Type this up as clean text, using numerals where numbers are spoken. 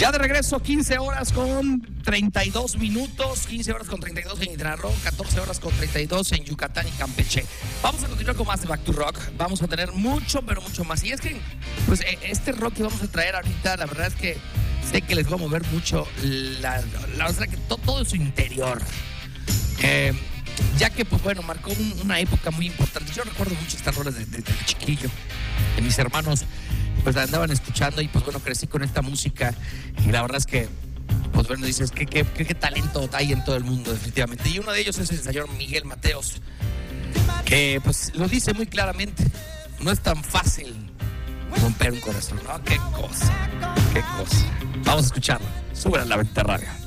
Ya de regreso, 15 horas con 32 minutos, 15 horas con 32 en Quintana Roo, 14 horas con 32 en Yucatán y Campeche. Vamos a continuar con más de Back to Rock. Vamos a tener mucho, pero mucho más. Y es que, pues, este rock que vamos a traer ahorita, la verdad es que sé que les va a mover mucho la verdad que todo en su interior. Ya que, pues bueno, marcó una época muy importante. Yo recuerdo mucho estas rolas de chiquillo, de mis hermanos pues la andaban escuchando y pues bueno, crecí con esta música y la verdad es que pues bueno, dices qué talento hay en todo el mundo, definitivamente. Y uno de ellos es el señor Miguel Mateos, que pues lo dice muy claramente: no es tan fácil romper un corazón, ¿no? Qué cosa. Vamos a escucharlo. Súbela a La Venta Radio.